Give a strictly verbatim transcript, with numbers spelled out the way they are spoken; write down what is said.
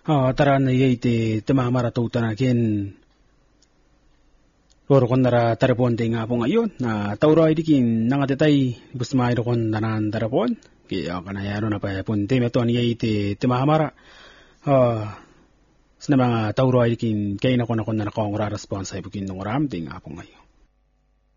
Ah, tara na iti tumamara tutana ken loro kon nara tarapon nga po ngayon na tauro ay dikin nangatetay busmay kon nanan tarapon kaya kanayano na pa punte meto niya iti tumamara ah sa mga tauro ay dikin kay na kon na kon na nakong response ay bukin ng ram ting apong ngayon.